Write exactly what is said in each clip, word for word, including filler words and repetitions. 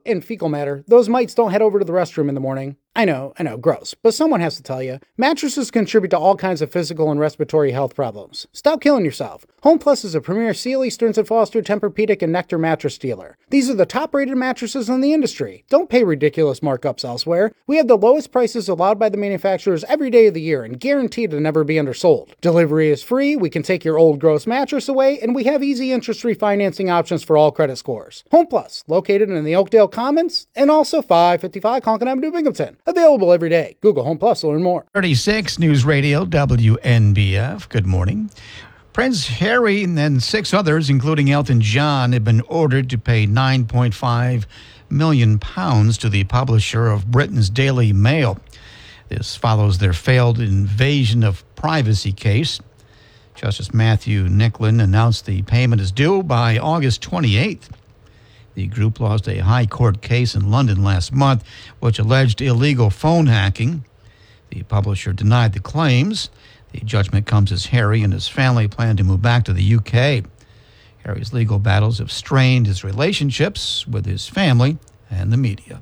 and fecal matter, those mites don't head over to the restroom in the morning. I know, I know, gross, but someone has to tell you. Mattresses contribute to all kinds of physical and respiratory health problems. Stop killing yourself. Home Plus is a premier Sealy, Stearns and Foster, Tempur-Pedic, and Nectar mattress dealer. These are the top-rated mattresses in the industry. Don't pay ridiculous markups elsewhere. We have the lowest prices allowed by the manufacturers every day of the year and guaranteed to never be undersold. Delivery is free, we can take your old gross mattress away, and we have easy interest-free financing options for all credit scores. Home Plus, located in the Oakdale Commons, and also five fifty-five Conklin Avenue, Binghamton. Available every day. Google Home Plus to learn more. thirty-six News Radio, W N B F. Good morning. Prince Harry and six others, including Elton John, have been ordered to pay nine point five million pounds to the publisher of Britain's Daily Mail. This follows their failed invasion of privacy case. Justice Matthew Nicklin announced the payment is due by August twenty-eighth. The group lost a high court case in London last month, which alleged illegal phone hacking. The publisher denied the claims. The judgment comes as Harry and his family plan to move back to the U K. Harry's legal battles have strained his relationships with his family and the media.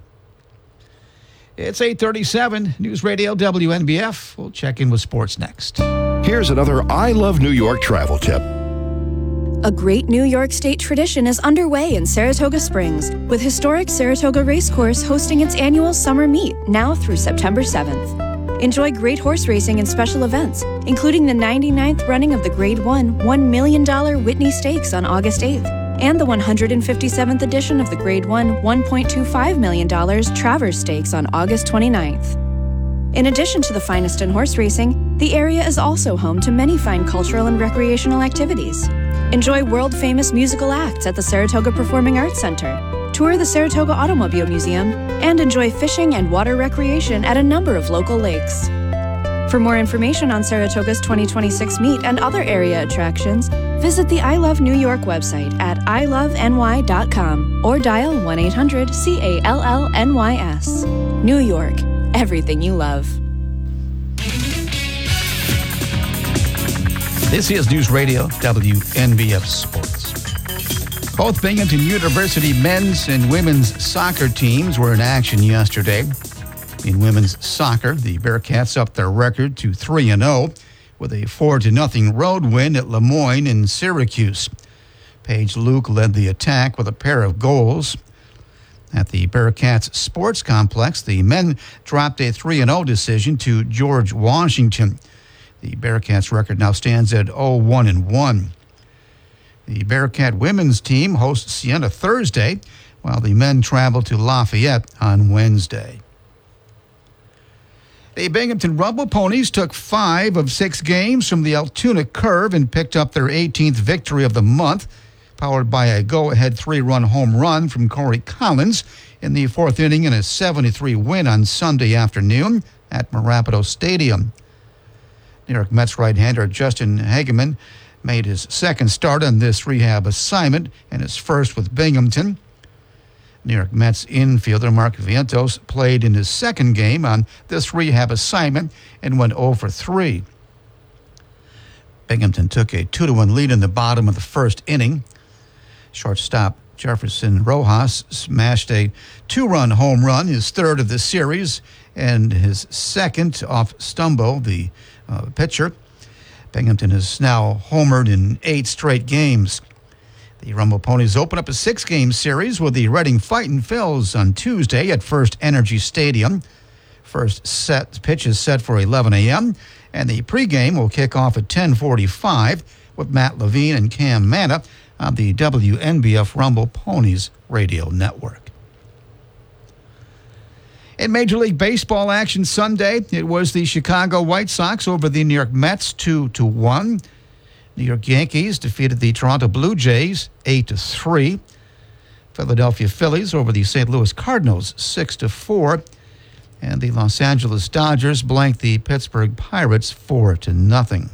It's eight thirty-seven, News Radio W N B F. We'll check in with sports next. Here's another I Love New York travel tip. A great New York State tradition is underway in Saratoga Springs, with historic Saratoga Racecourse hosting its annual summer meet now through September seventh. Enjoy great horse racing and special events, including the ninety-ninth running of the Grade one one million dollars Whitney Stakes on August eighth, and the one hundred fifty-seventh edition of the Grade one one point two five million dollars Travers Stakes on August twenty-ninth. In addition to the finest in horse racing, the area is also home to many fine cultural and recreational activities. Enjoy world-famous musical acts at the Saratoga Performing Arts Center, tour the Saratoga Automobile Museum, and enjoy fishing and water recreation at a number of local lakes. For more information on Saratoga's twenty twenty-six meet and other area attractions, visit the I Love New York website at i love n y dot com or dial one eight hundred C A L L N Y S. New York, everything you love. This is News Radio, W N B F Sports. Both Binghamton University men's and women's soccer teams were in action yesterday. In women's soccer, the Bearcats upped their record to three and oh with a four to nothing road win at Lemoyne and Syracuse. Paige Luke led the attack with a pair of goals. At the Bearcats Sports Complex, the men dropped a three and oh decision to George Washington. The Bearcats record now stands at oh one and one. The Bearcat women's team hosts Siena Thursday, while the men travel to Lafayette on Wednesday. The Binghamton Rumble Ponies took five of six games from the Altoona Curve and picked up their eighteenth victory of the month, powered by a go-ahead three-run home run from Corey Collins in the fourth inning in a seven to three win on Sunday afternoon at Marapido Stadium. New York Mets right-hander Justin Hageman made his second start on this rehab assignment and his first with Binghamton. New York Mets infielder Mark Vientos played in his second game on this rehab assignment and went oh for three. Binghamton took a two to one lead in the bottom of the first inning. Shortstop Jefferson Rojas smashed a two-run home run, his third of the series, and his second off Stumbo, the uh, pitcher. Binghamton has now homered in eight straight games. The Rumble Ponies open up a six-game series with the Reading Fightin' Phils on Tuesday at First Energy Stadium. First set pitch is set for eleven a.m., and the pregame will kick off at ten forty-five with Matt Levine and Cam Manna on the W N B F Rumble Ponies radio network. In Major League Baseball action Sunday, it was the Chicago White Sox over the New York Mets two to one. New York Yankees defeated the Toronto Blue Jays eight to three. Philadelphia Phillies over the Saint Louis Cardinals six to four. And the Los Angeles Dodgers blanked the Pittsburgh Pirates four to nothing.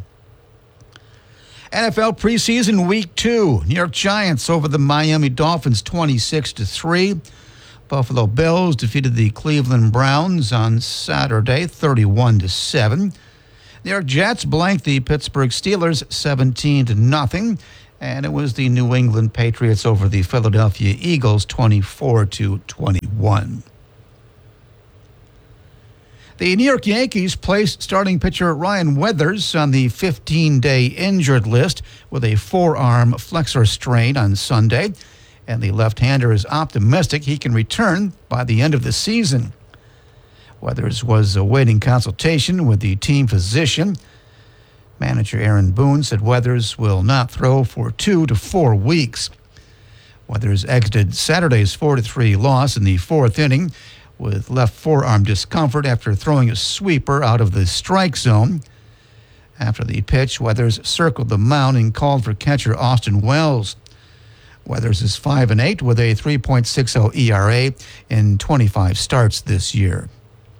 N F L preseason week two. New York Giants over the Miami Dolphins twenty-six to three. Buffalo Bills defeated the Cleveland Browns on Saturday thirty-one to seven. New York Jets blanked the Pittsburgh Steelers seventeen to nothing. And it was the New England Patriots over the Philadelphia Eagles, twenty-four to twenty-one. The New York Yankees placed starting pitcher Ryan Weathers on the fifteen-day injured list with a forearm flexor strain on Sunday, and the left-hander is optimistic he can return by the end of the season. Weathers was awaiting consultation with the team physician. Manager Aaron Boone said Weathers will not throw for two to four weeks. Weathers exited Saturday's four to three loss in the fourth inning with left forearm discomfort after throwing a sweeper out of the strike zone. After the pitch, Weathers circled the mound and called for catcher Austin Wells. Weathers is five and eight with a three point six oh E R A in twenty-five starts this year.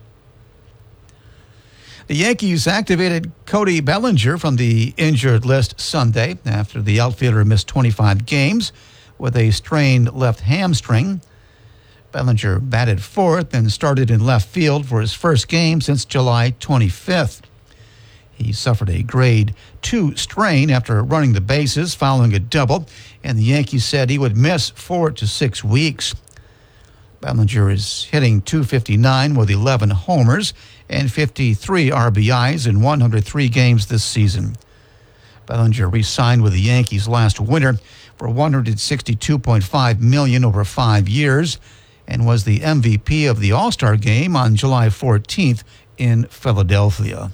The Yankees activated Cody Bellinger from the injured list Sunday after the outfielder missed twenty-five games with a strained left hamstring. Bellinger batted fourth and started in left field for his first game since July twenty-fifth. He suffered a grade two strain after running the bases following a double, and the Yankees said he would miss four to six weeks. Bellinger is hitting two fifty-nine with eleven homers and fifty-three R B Is in one hundred three games this season. Bellinger re-signed with the Yankees last winter for one hundred sixty-two point five million dollars over five years and was the M V P of the All-Star Game on July fourteenth in Philadelphia.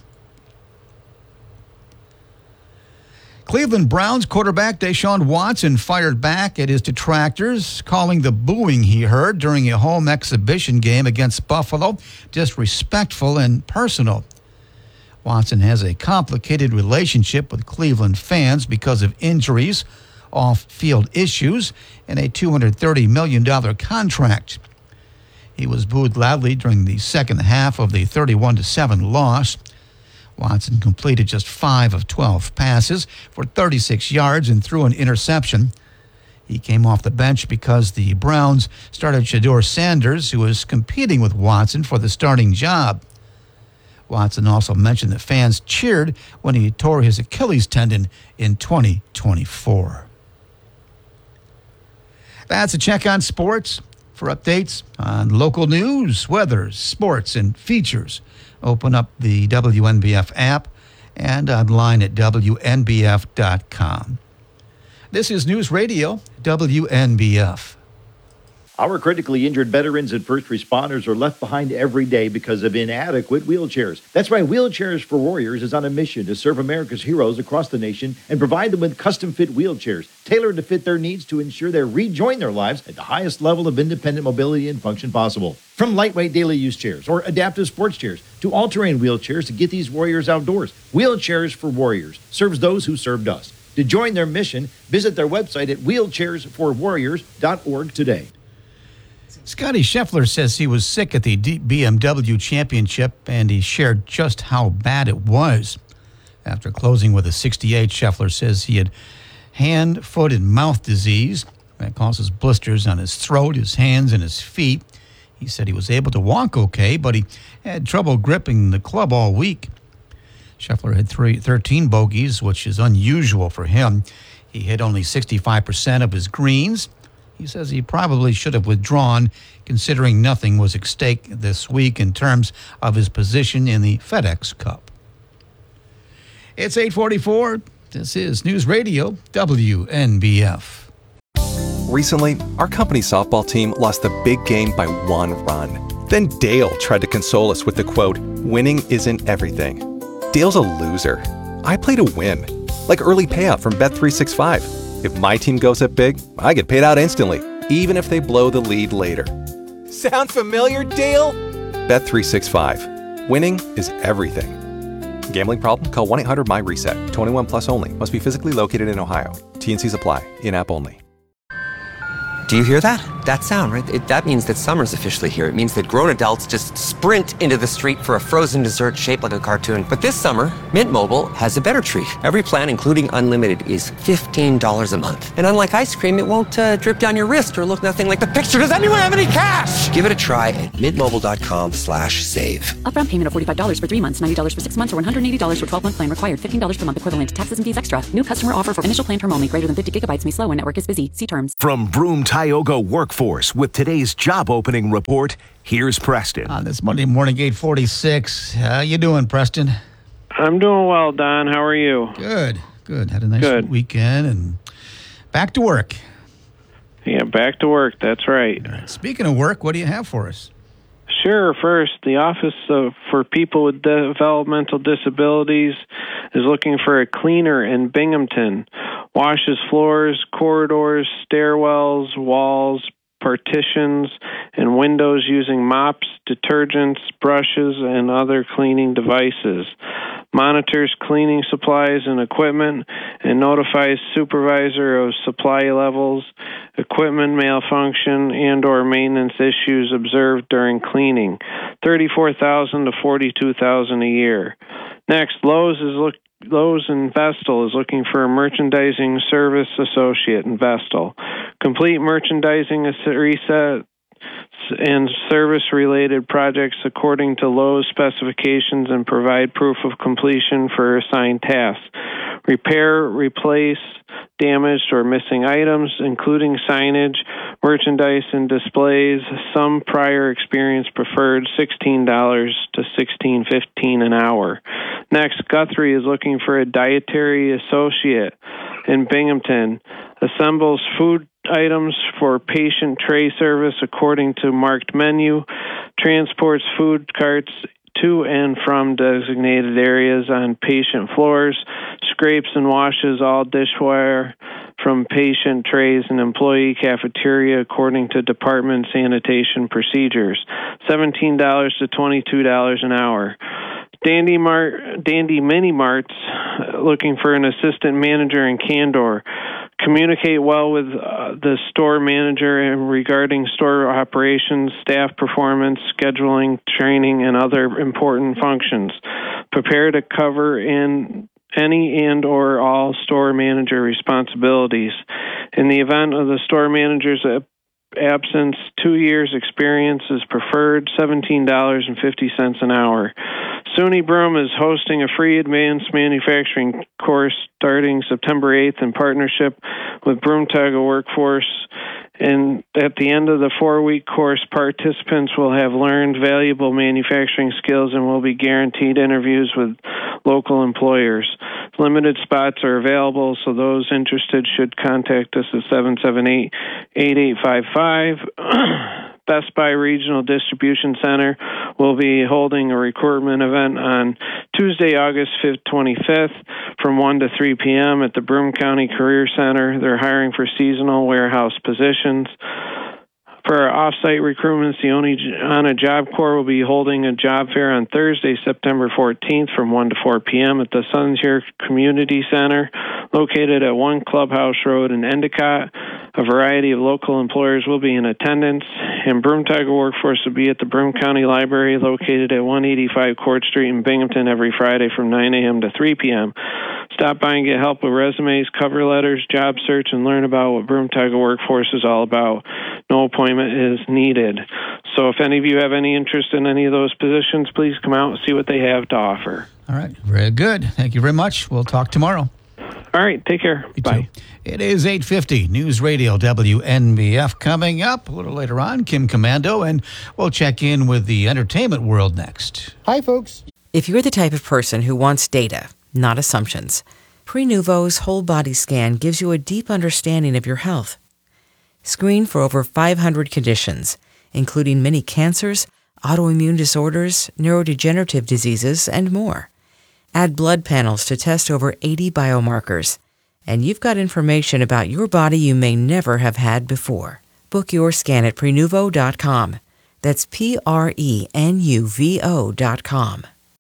Cleveland Browns quarterback Deshaun Watson fired back at his detractors, calling the booing he heard during a home exhibition game against Buffalo disrespectful and personal. Watson has a complicated relationship with Cleveland fans because of injuries, off-field issues, and a two hundred thirty million dollars contract. He was booed loudly during the second half of the thirty-one to seven loss. Watson completed just five of twelve passes for thirty-six yards and threw an interception. He came off the bench because the Browns started Shedeur Sanders, who was competing with Watson for the starting job. Watson also mentioned that fans cheered when he tore his Achilles tendon in twenty twenty-four. That's a check on sports. For updates on local news, weather, sports, and features, open up the W N B F app and online at W N B F dot com. This is News Radio W N B F. Our critically injured veterans and first responders are left behind every day because of inadequate wheelchairs. That's why Wheelchairs for Warriors is on a mission to serve America's heroes across the nation and provide them with custom-fit wheelchairs tailored to fit their needs to ensure they rejoin their lives at the highest level of independent mobility and function possible. From lightweight daily use chairs or adaptive sports chairs to all-terrain wheelchairs to get these warriors outdoors, Wheelchairs for Warriors serves those who served us. To join their mission, visit their website at wheelchairs for warriors dot org today. Scotty Scheffler says he was sick at the B M W Championship, and he shared just how bad it was. After closing with a sixty-eight, Scheffler says he had hand, foot, and mouth disease that causes blisters on his throat, his hands, and his feet. He said he was able to walk okay, but he had trouble gripping the club all week. Scheffler had three, thirteen bogeys, which is unusual for him. He hit only sixty-five percent of his greens. He says he probably should have withdrawn, considering nothing was at stake this week in terms of his position in the FedEx Cup. It's eight forty-four. This is News Radio W N B F. Recently, our company's softball team lost the big game by one run. Then Dale tried to console us with the quote, "Winning isn't everything." Dale's a loser. I play to win, like early payout from Bet three sixty-five. If my team goes up big, I get paid out instantly, even if they blow the lead later. Sound familiar, Dale? Bet three sixty-five. Winning is everything. Gambling problem? Call one eight hundred M Y reset. twenty-one plus only. Must be physically located in Ohio. T and C's apply. In-app only. Do you hear that? that sound, right? It, that means that summer's officially here. It means that grown adults just sprint into the street for a frozen dessert shaped like a cartoon. But this summer, Mint Mobile has a better treat. Every plan, including unlimited, is fifteen dollars a month. And unlike ice cream, it won't uh, drip down your wrist or look nothing like the picture. Does anyone have any cash? Give it a try at mintmobile.com slash save. Upfront payment of forty-five dollars for three months, ninety dollars for six months, or one hundred eighty dollars for twelve-month plan required. fifteen dollars per month equivalent. Taxes and fees extra. New customer offer for initial plan term only. Greater than fifty gigabytes may slow when network is busy. See terms. From Vroom Tioga Workforce with today's job opening report, here's Preston. On this Monday morning, eight forty-six. How you doing, Preston? I'm doing well, Don. How are you? Good, good. Had a nice Good. weekend and back to work. Yeah, back to work. That's right. All right. Speaking of work, what do you have for us? Sure. First, the Office of, for People with Developmental Disabilities is looking for a cleaner in Binghamton. Washes floors, corridors, stairwells, walls, partitions, and windows using mops, detergents, brushes, and other cleaning devices. Monitors cleaning supplies and equipment and notifies supervisor of supply levels, equipment malfunction, and or maintenance issues observed during cleaning. thirty-four thousand dollars to forty-two thousand dollars a year. Next, Lowe's is look Lowe's in Vestal is looking for a merchandising service associate in Vestal. Complete merchandising reset and service-related projects according to Lowe's specifications and provide proof of completion for assigned tasks. Repair, replace damaged or missing items, including signage, merchandise, and displays. Some prior experience preferred, sixteen dollars to sixteen fifteen an hour. Next, Guthrie is looking for a dietary associate in Binghamton. Assembles food items for patient tray service according to marked menu, transports food carts to and from designated areas on patient floors, scrapes and washes all dishware from patient trays and employee cafeteria according to department sanitation procedures, seventeen dollars to twenty-two dollars an hour. Dandy Mart, Dandy Mini Marts, looking for an assistant manager in Candor. Communicate well with uh, the store manager regarding store operations, staff performance, scheduling, training, and other important functions. Prepare to cover in any and or all store manager responsibilities. In the event of the store manager's absence, two years experience is preferred, seventeen dollars and fifty cents an hour. SUNY Broome is hosting a free advanced manufacturing course starting September eighth in partnership with Broome Tioga Workforce. And at the end of the four-week course, participants will have learned valuable manufacturing skills and will be guaranteed interviews with local employers. Limited spots are available, so those interested should contact us at seven seven eight, eight eight five five. Best Buy Regional Distribution Center will be holding a recruitment event on Tuesday, August fifth, twenty-fifth from one to three p.m. at the Broome County Career Center. They're hiring for seasonal warehouse positions. For our off-site recruitments, the Oneonta Job Corps will be holding a job fair on Thursday, September fourteenth from one to four p.m. at the Sunshire Community Center, located at one Clubhouse Road in Endicott. A variety of local employers will be in attendance, and Broome Tioga Workforce will be at the Broome County Library, located at one eighty-five Court Street in Binghamton every Friday from nine a.m. to three p.m. Stop by and get help with resumes, cover letters, job search, and learn about what Broome Tioga Workforce is all about. No appointment is needed. So if any of you have any interest in any of those positions, please come out and see what they have to offer. All right. Very good. Thank you very much. We'll talk tomorrow. All right. Take care. You Bye. Too. It is eight fifty. News Radio W N B F coming up a little later on. Kim Commando, and we'll check in with the entertainment world next. Hi, folks. If you're the type of person who wants data, not assumptions, Prenuvo's whole body scan gives you a deep understanding of your health. Screen for over five hundred conditions, including many cancers, autoimmune disorders, neurodegenerative diseases, and more. Add blood panels to test over eighty biomarkers, and you've got information about your body you may never have had before. Book your scan at Prenuvo dot com. That's P R E N U V O dot com.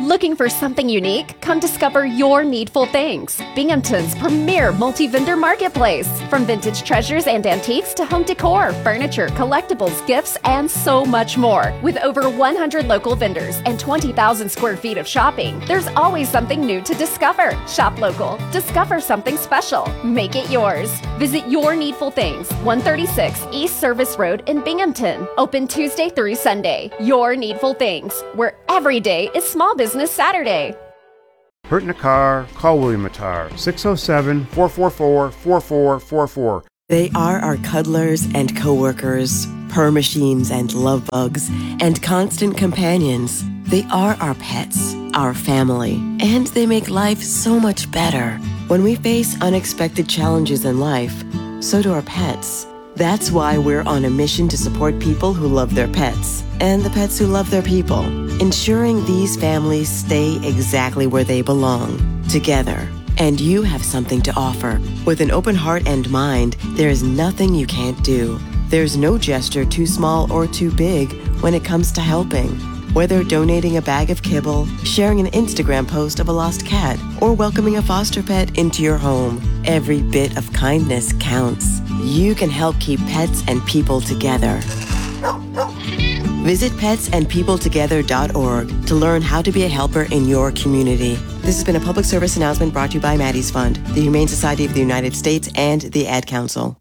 Looking for something unique? Come discover your needful things. Binghamton's premier multi-vendor marketplace. From vintage treasures and antiques to home decor, furniture, collectibles, gifts, and so much more. With over one hundred local vendors and twenty thousand square feet of shopping, there's always something new to discover. Shop local. Discover something special. Make it yours. Visit Your Needful Things, one thirty-six East Service Road in Binghamton. Open Tuesday through Sunday. Your Needful Things, where every day is Small Business Saturday. Hurt in a car? Call William Attar, six oh seven, four four four, four four four four. They are our cuddlers and coworkers, purr machines and love bugs, and constant companions. They are our pets, our family, and they make life so much better. When we face unexpected challenges in life, so do our pets. That's why we're on a mission to support people who love their pets and the pets who love their people, ensuring these families stay exactly where they belong, together. And you have something to offer. With an open heart and mind, there is nothing you can't do. There's no gesture too small or too big when it comes to helping. Whether donating a bag of kibble, sharing an Instagram post of a lost cat, or welcoming a foster pet into your home, every bit of kindness counts. You can help keep pets and people together. Visit pets and people together dot org to learn how to be a helper in your community. This has been a public service announcement brought to you by Maddie's Fund, the Humane Society of the United States, and the Ad Council.